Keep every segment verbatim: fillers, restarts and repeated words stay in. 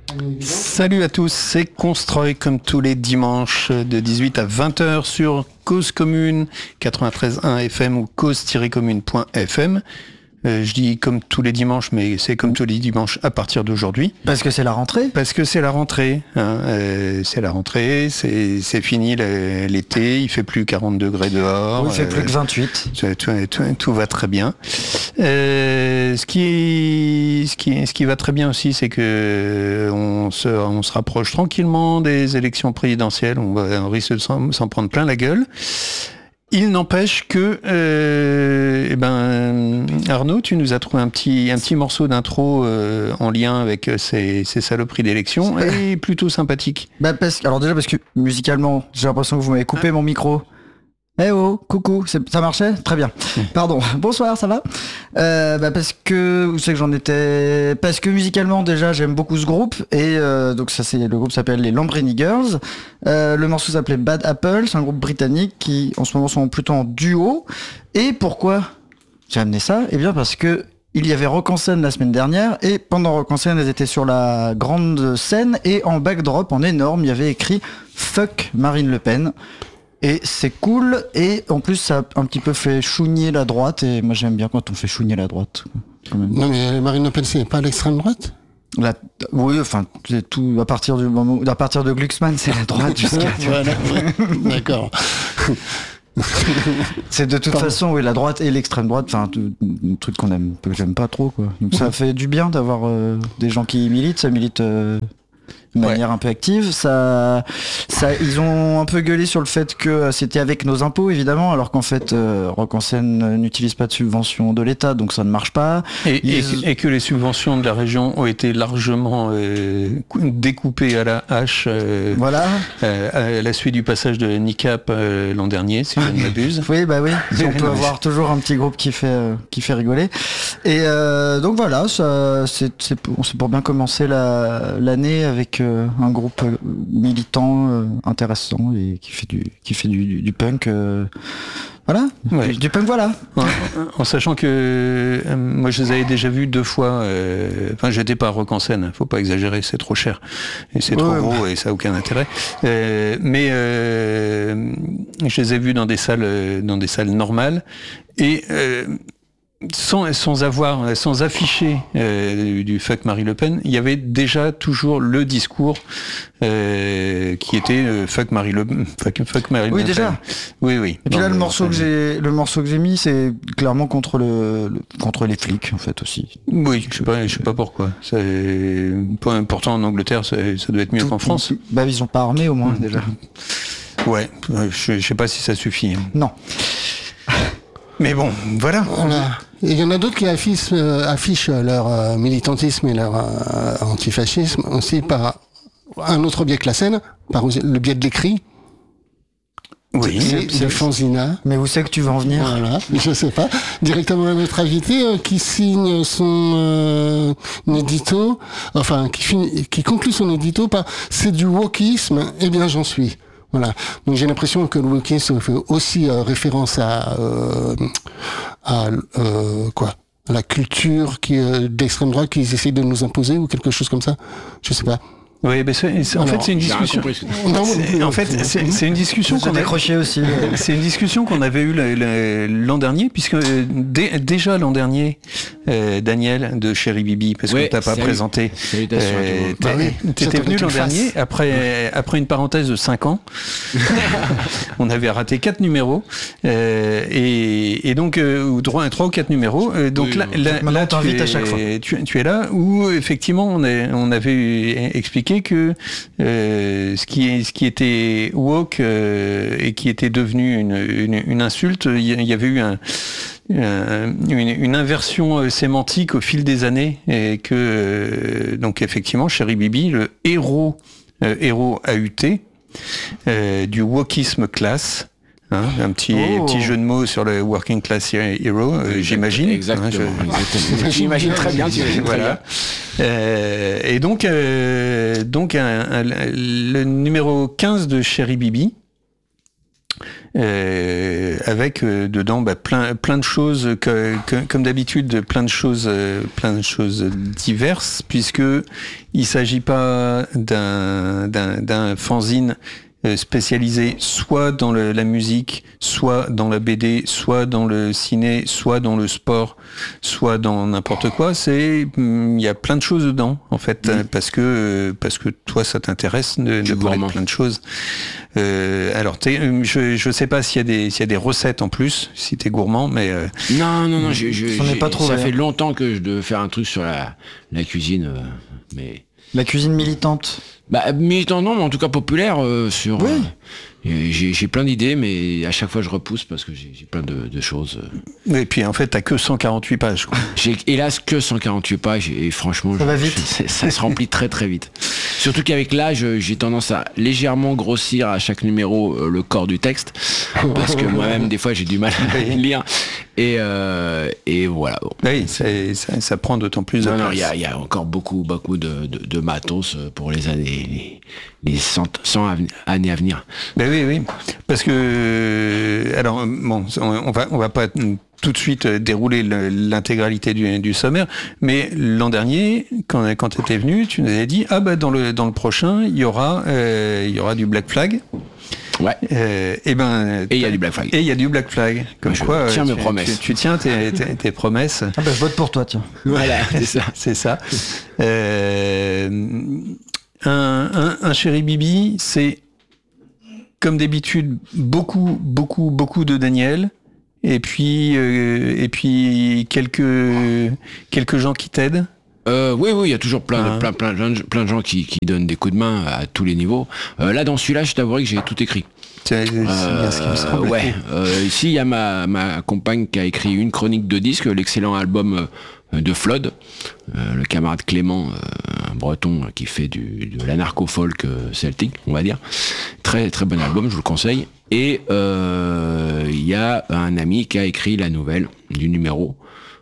Salut à tous, c'est Constroy comme tous les dimanches de dix-huit à vingt heures sur Cause Commune quatre-vingt-treize point un F M ou cause tiret commune point F M. Euh, je dis comme tous les dimanches, mais c'est comme tous les dimanches à partir d'aujourd'hui. Parce que c'est la rentrée. Parce que c'est la rentrée. Hein, euh, c'est la rentrée, c'est, c'est fini l'été, il fait plus quarante degrés dehors. Oui, il fait plus que vingt-huit. Euh, tout, tout, tout va très bien. Euh, ce, qui, ce, qui, ce qui va très bien aussi, c'est que on se, on se rapproche tranquillement des élections présidentielles. On, va, on risque de s'en, s'en prendre plein la gueule. Il n'empêche que, euh, eh ben, Arnaud, tu nous as trouvé un petit, un petit morceau d'intro euh, en lien avec ces, ces saloperies d'élections et plutôt sympathique. Bah parce, alors déjà parce que musicalement, j'ai l'impression que vous m'avez coupé ah. mon micro. Eh oh, coucou, c'est, ça marchait ? Très bien. Pardon. Bonsoir, ça va ? euh, bah parce que vous savez que j'en étais. Parce que musicalement déjà j'aime beaucoup ce groupe et euh, donc ça c'est le groupe s'appelle les Lamborghini Girls. Euh, le morceau s'appelait Bad Apple, c'est un groupe britannique qui en ce moment sont plutôt en duo. Et pourquoi j'ai amené ça ? Eh bien parce que il y avait Rock en scène la semaine dernière et pendant Rock en scène elles étaient sur la grande scène et en backdrop en énorme il y avait écrit Fuck Marine Le Pen. Et c'est cool, et en plus ça a un petit peu fait chougner la droite, et moi j'aime bien quand on fait chougner la droite. Quand même. Non mais Marine Le Pen c'est pas l'extrême droite ? La, oui, enfin, c'est tout, à partir du moment, à partir de Glucksmann c'est la droite jusqu'à... Voilà, d'accord. C'est de toute Pardon. façon, oui, la droite et l'extrême droite, enfin, un truc qu'on aime, que j'aime pas trop, quoi. Donc ça fait du bien d'avoir euh, des gens qui militent, ça milite... Euh, de manière ouais. un peu active, ça, ça, ils ont un peu gueulé sur le fait que c'était avec nos impôts évidemment, alors qu'en fait euh, Rock en scène n'utilise pas de subventions de l'État, donc ça ne marche pas. Et, ils... et, et que les subventions de la région ont été largement euh, découpées à la hache. Euh, voilà. Euh, à la suite du passage de Nicap euh, l'an dernier, si je ne m'abuse. Oui, bah oui. On peut avoir toujours un petit groupe qui fait euh, qui fait rigoler. Et euh, donc voilà, ça, c'est, c'est, pour, c'est pour bien commencer la, l'année avec Euh, un groupe euh, militant euh, intéressant et qui fait du qui fait du, du, du punk euh, voilà ouais. du, du punk voilà en, en sachant que euh, moi je les avais déjà vus deux fois euh, enfin j'étais pas à Rock en scène, faut pas exagérer, c'est trop cher et c'est trop ouais, gros ouais. et ça a aucun intérêt euh, mais euh, je les ai vus dans des salles dans des salles normales et euh, Sans, sans avoir, sans afficher euh, du fuck Marie Le Pen, il y avait déjà toujours le discours euh, qui était euh, fuck Marie Le fuck, fuck Marie oui, Le déjà. Pen. Oui, oui. Et puis là, le morceau que j'ai, le morceau que j'ai mis, c'est clairement contre le, le contre les flics en fait aussi. Oui, je sais pas, je sais pas pourquoi. C'est pas important en Angleterre, ça, ça doit être mieux tout, qu'en France. Bah ils ont pas armé au moins mmh. déjà. Ouais, je, je sais pas si ça suffit. Non. Mais bon, voilà. voilà. Et il y en a d'autres qui affichent, euh, affichent leur euh, militantisme et leur euh, antifascisme aussi par un autre biais que la scène, par le biais de l'écrit. Oui, c'est, c'est le fanzina. Mais où c'est que tu vas en venir ? Voilà, je sais pas. Directement à notre invité euh, qui signe son euh, édito, enfin qui, finit, qui conclut son édito par « c'est du wokisme, eh bien j'en suis ». Voilà. Donc j'ai l'impression que le wokisme fait aussi euh, référence à euh, à euh, quoi, à la culture qui euh, d'extrême droite qu'ils essayent de nous imposer ou quelque chose comme ça. Je sais pas. Oui, mais c'est, c'est, en Alors, fait c'est une discussion. Non, c'est, en fait c'est, c'est une discussion qu'on a décroché aussi. C'est une discussion qu'on avait eue le, le, l'an dernier, puisque dé, déjà l'an dernier, euh, Daniel de Chéri Bibi, parce ouais, que t'as pas salut. présenté. Salutations. Euh, bah oui, t'étais venu l'an dernier après après une parenthèse de cinq ans. On avait raté quatre numéros euh, et, et donc euh, ou trois, trois ou quatre numéros. Euh, donc oui, là, oui. là, là tu, es, à chaque fois. Tu, tu es là où effectivement on, est, on avait expliqué que euh, ce qui ce qui était woke euh, et qui était devenu une, une, une insulte, il y avait eu un, un, une, une inversion sémantique au fil des années et que euh, donc effectivement Chéri Bibi, le héros euh, héros A U T euh, du wokisme classe. Hein, un petit oh. petit jeu de mots sur le working class hero, euh, j'imagine. Exactement. Hein, je... Exactement. J'imagine très bien. Tu voilà. Euh, et donc donc un, un, le numéro quinze de Chéri Bibi euh, avec euh, dedans bah, plein plein de choses que, que, comme d'habitude, plein de choses euh, plein de choses diverses, puisque il s'agit pas d'un d'un, d'un fanzine spécialisé soit dans le, la musique, soit dans la B D, soit dans le ciné, soit dans le sport, soit dans n'importe quoi. C'est, il y a plein de choses dedans, en fait, oui. parce que parce que toi, ça t'intéresse de, de parler de plein de choses. Euh, alors, t'es, je je sais pas s'il y a des s'il y a des recettes en plus, si t'es gourmand, mais euh, non non non, je, je, j'en ai pas trop. Ça ouais. fait longtemps que je devais faire un truc sur la la cuisine, euh, mais la cuisine militante. Bah militant non, mais en tout cas populaire euh, sur. Oui. Euh, j'ai, j'ai plein d'idées, mais à chaque fois je repousse parce que j'ai, j'ai plein de, de choses. Et puis en fait t'as que cent quarante-huit pages. Quoi. J'ai hélas que cent quarante-huit pages et franchement ça je, va vite. Je, ça se remplit très très vite. Surtout qu'avec l'âge j'ai tendance à légèrement grossir à chaque numéro euh, le corps du texte parce que moi-même des fois j'ai du mal à lire et euh, et voilà. Bon. Oui, c'est, ça, ça prend d'autant plus de non, place. Non, il y a, y a encore beaucoup beaucoup de, de, de matos pour les années les, les cent, cent années à venir. Ben oui, oui, parce que alors bon, on va on va pas tout de suite dérouler le, l'intégralité du, du sommaire, mais l'an dernier, quand quand tu étais venu, tu nous avais dit ah bah dans le dans le prochain il y aura euh, il y aura du Black Flag. Ouais. Euh, et ben. Et il y a du Black Flag. Et il y a du Black Flag. Comme je quoi. Tiens tu, mes promesses. Tu, tu tiens tes, tes, tes promesses. Ah bah je vote pour toi, tiens. Voilà, c'est ça. C'est ça. Euh, un, un, un Chéri Bibi, c'est comme d'habitude beaucoup, beaucoup, beaucoup de Daniel. Et puis, euh, et puis quelques, quelques gens qui t'aident. Euh, oui, oui, il y a toujours plein, ah. plein, plein, plein, plein de gens qui, qui donnent des coups de main à tous les niveaux. Euh, là, dans celui-là, je t'avouerai que j'ai tout écrit. C'est, c'est euh, bien ce qui me semble. Ouais. Euh, ici, il y a ma, ma compagne qui a écrit une chronique de disque, l'excellent album de Flood, euh, le camarade Clément, euh, un breton qui fait du, de l'anarcho-folk celtique, on va dire. Très, très bon album, je vous le conseille. Et euh, il y a un ami qui a écrit la nouvelle du numéro.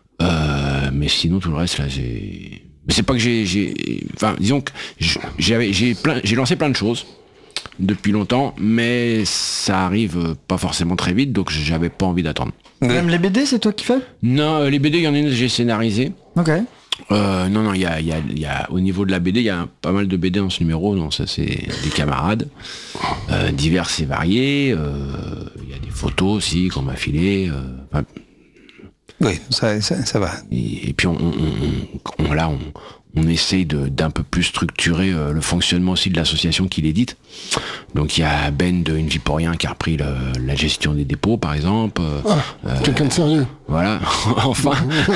Euh, mais sinon tout le reste là j'ai mais c'est pas que j'ai j'ai enfin disons que j'avais j'ai plein j'ai lancé plein de choses depuis longtemps mais ça arrive pas forcément très vite donc j'avais pas envie d'attendre. Même les B D c'est toi qui fais? Non, les B D il y en a une que j'ai scénarisé. OK. Euh, non non il y a il y a il y a au niveau de la B D il y a pas mal de B D dans ce numéro, non ça c'est des camarades euh, divers et variés, euh, il y a des photos aussi qu'on m'a filées, euh, enfin, oui, ça, ça, ça va. Et, et puis on, on, on, on là, on, on essaye de, d'un peu plus structurer euh, le fonctionnement aussi de l'association qui l'édite. Donc il y a Ben de Une vie pour rien qui a repris le, la gestion des dépôts, par exemple. Ah, euh, quelqu'un de sérieux. Voilà, enfin.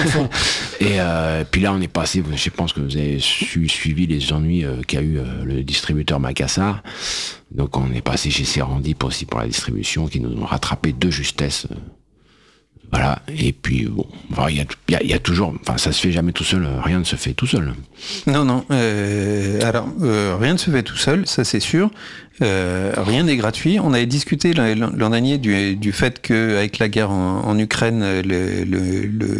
Et euh, puis là, on est passé. Je pense que vous avez su, suivi les ennuis euh, qu'a eu euh, le distributeur Macassar. Donc on est passé chez Serendip aussi pour la distribution, qui nous ont rattrapé de justesse. Euh, Voilà, et puis bon, il y, y, y a toujours, enfin ça se fait jamais tout seul, rien ne se fait tout seul. Non, non, euh, alors euh, rien ne se fait tout seul, ça c'est sûr, euh, rien n'est gratuit. On avait discuté l'an dernier du, du fait qu'avec la guerre en, en Ukraine, le, le, le,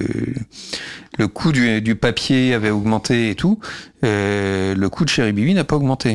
le coût du, du papier avait augmenté et tout, euh, le coût de Chéri Bibi n'a pas augmenté.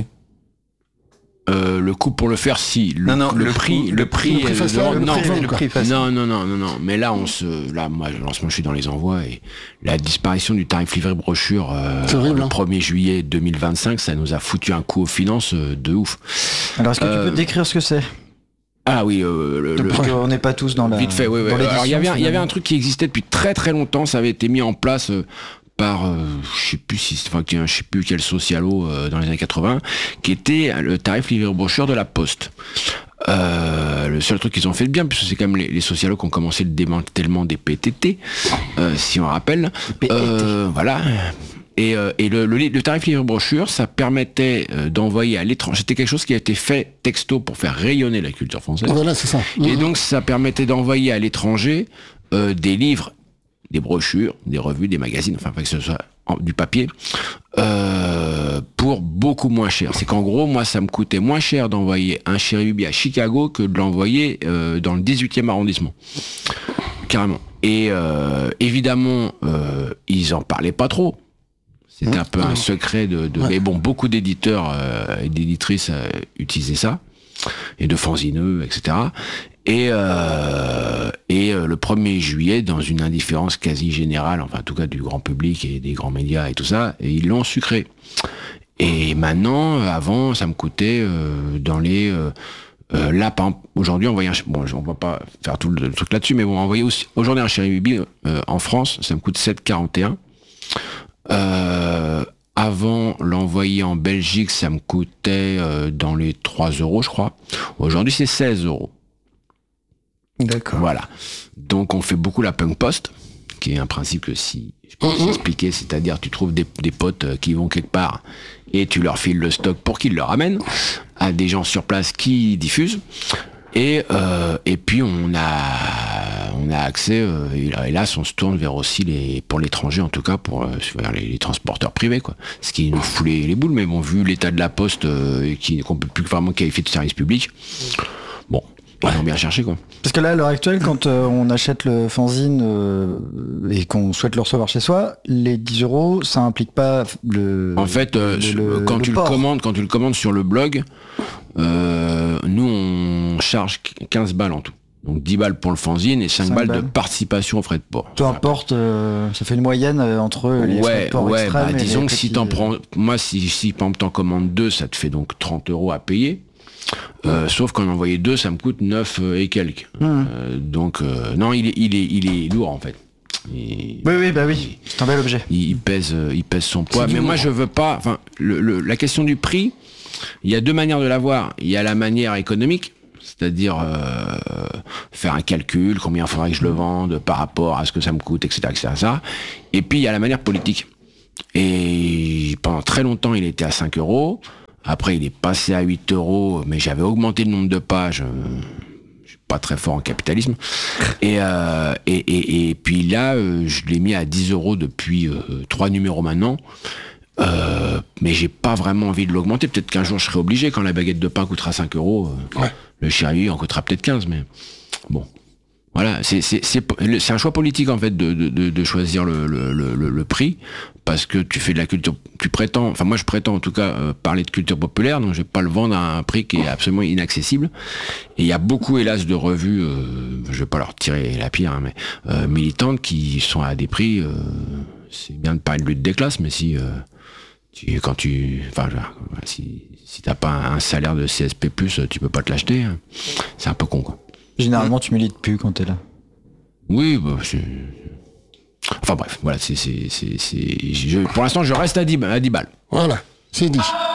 Euh, le coût pour le faire, si. Le, non, non, le, le prix, coût, le prix, le prix facile, non, le non, prix le prix facile. non, non, non, non, non. Mais là, on se, là, moi, en ce moment, je suis dans les envois et la disparition du tarif livré brochure euh, horrible, le hein. premier juillet deux mille vingt-cinq, ça nous a foutu un coup aux finances euh, de ouf. Alors, est-ce que euh, tu peux décrire ce que c'est? Ah oui, euh, le, Parce le, qu'on n'est pas tous dans la. Vite fait, oui, oui. Alors, il y avait, un, il y avait un truc qui existait depuis très très longtemps. Ça avait été mis en place. Euh, par, euh, je sais plus si, enfin, je sais plus quel socialo euh, dans les années quatre-vingts, qui était le tarif livré brochure de la Poste. Euh, le seul truc qu'ils ont fait de bien, puisque c'est quand même les, les socialos qui ont commencé le démantèlement des P T T, euh, si on rappelle. Euh, voilà. Et, euh, et le, le, le tarif livré brochure, ça permettait euh, d'envoyer à l'étranger. C'était quelque chose qui a été fait texto pour faire rayonner la culture française. Voilà, c'est ça. Et mmh. donc, ça permettait d'envoyer à l'étranger euh, des livres, des brochures, des revues, des magazines, enfin que ce soit en, du papier, euh, pour beaucoup moins cher. C'est qu'en gros, moi, ça me coûtait moins cher d'envoyer un Chéri Bibi à Chicago que de l'envoyer euh, dans le dix-huitième arrondissement. Carrément. Et euh, évidemment, euh, ils en parlaient pas trop. C'était mmh. un peu mmh. un secret de... de ouais. Mais bon, beaucoup d'éditeurs euh, et d'éditrices euh, utilisaient ça, et de fanzineux, et cetera. Et, euh, et euh, le premier juillet, dans une indifférence quasi générale, enfin en tout cas du grand public et des grands médias et tout ça, et ils l'ont sucré. Et maintenant, avant, ça me coûtait euh, dans les... Euh, euh, là, par exemple, aujourd'hui, envoyer un... Bon, on va pas faire tout le truc là-dessus, mais bon, envoyer aussi... Aujourd'hui, un Cherry Baby euh, en France, ça me coûte sept virgule quarante et un. Euh, avant, l'envoyer en Belgique, ça me coûtait euh, dans les trois euros, je crois. Aujourd'hui, c'est seize euros. D'accord. Voilà. Donc on fait beaucoup la punk post, qui est un principe que si je peux vous expliquer, c'est-à-dire tu trouves des, des potes qui vont quelque part et tu leur files le stock pour qu'ils le ramènent à des gens sur place qui diffusent. Et, euh, et puis on a on a accès, euh, et hélas on se tourne vers aussi les pour l'étranger en tout cas pour euh, vers les, les transporteurs privés quoi. Ce qui nous fout les, les boules, mais bon vu l'état de la poste euh, et qui qu'on peut plus vraiment qualifier de service public, bon. Ils ont bien cherché quoi. Parce que là, à l'heure actuelle, quand euh, on achète le fanzine euh, et qu'on souhaite le recevoir chez soi, les dix euros, ça implique pas le. En fait, euh, le, le, quand le tu port. le commandes, quand tu le commandes sur le blog, euh, nous on charge quinze balles en tout. Donc dix balles pour le fanzine et cinq, cinq balles, balles de participation aux frais de port. Peu importe, euh, ça fait une moyenne euh, entre les ouais, frais de port ouais, extrêmes bah, et disons les que si petits... t'en prends, moi si, si par exemple t'en commandes deux, ça te fait donc trente euros à payer. Euh, sauf qu'en envoyer deux, ça me coûte neuf et quelques. Mmh. Euh, donc euh, non, il est, il est, il est lourd en fait. Il, oui, oui, bah oui, c'est un bel objet. Il, il pèse, il pèse son poids. Mais moi, je veux pas. Enfin, le, le, la question du prix, il y a deux manières de l'avoir. Il y a la manière économique, c'est-à-dire euh, faire un calcul, combien il faudrait que je le vende par rapport à ce que ça me coûte, et cetera, et cetera, et cetera. Et puis il y a la manière politique. Et pendant très longtemps, il était à cinq euros. Après, il est passé à huit euros, mais j'avais augmenté le nombre de pages. Je suis pas très fort en capitalisme. Et, euh, et, et, et puis là, euh, je l'ai mis à dix euros depuis euh, trois numéros maintenant. Euh, mais j'ai pas vraiment envie de l'augmenter. Peut-être qu'un jour, je serai obligé. Quand la baguette de pain coûtera cinq euros, euh, ouais. Le Cherry en coûtera peut-être quinze. Mais bon. Voilà, c'est, c'est, c'est, c'est un choix politique en fait de, de, de choisir le, le, le, le prix, parce que tu fais de la culture, tu prétends, enfin moi je prétends en tout cas euh, parler de culture populaire, donc je vais pas le vendre à un prix qui est absolument inaccessible. Et il y a beaucoup hélas de revues, euh, je vais pas leur tirer la pierre, hein, mais euh, militantes qui sont à des prix, euh, c'est bien de parler de lutte des classes, mais si euh, tu, quand tu, enfin si si t'as pas un salaire de C S P plus, tu peux pas te l'acheter, hein. C'est un peu con quoi. Généralement, tu milites plus quand t'es là. Oui, bah, c'est... Enfin bref, voilà, c'est, c'est, c'est, c'est... Je, pour l'instant, je reste à dix, à dix balles. Voilà, c'est dit.